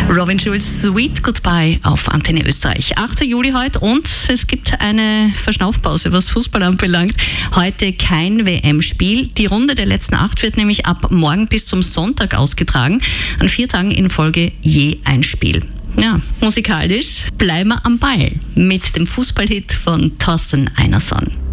Robin Schulz, Sweet Goodbye auf Antenne Österreich. 8. Juli heute und es gibt eine Verschnaufpause, was Fußball anbelangt. Heute kein WM-Spiel. Die Runde der letzten 8 wird nämlich ab morgen bis zum Sonntag ausgetragen. An 4 Tagen in Folge je ein Spiel. Ja, musikalisch bleiben wir am Ball mit dem Fußballhit von Thorsten Einarsson.